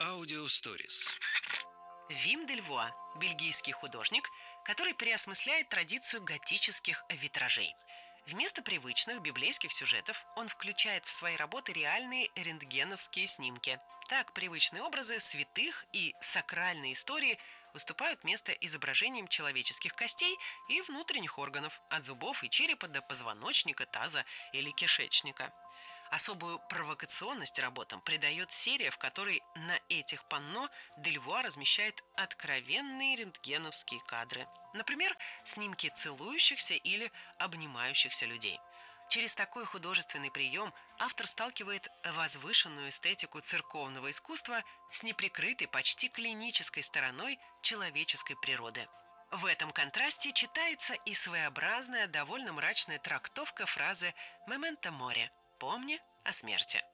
Аудиосторис. Вим де Львуа – бельгийский художник, который переосмысляет традицию готических витражей. Вместо привычных библейских сюжетов он включает в свои работы реальные рентгеновские снимки. Так привычные образы святых и сакральные истории уступают место изображениям человеческих костей и внутренних органов, от зубов и черепа до позвоночника, таза или кишечника. Особую провокационность работам придает серия, в которой на этих панно де Львуа размещает откровенные рентгеновские кадры. Например, снимки целующихся или обнимающихся людей. Через такой художественный прием автор сталкивает возвышенную эстетику церковного искусства с неприкрытой, почти клинической стороной человеческой природы. В этом контрасте читается и своеобразная, довольно мрачная трактовка фразы «мементо море» – «помни о смерти».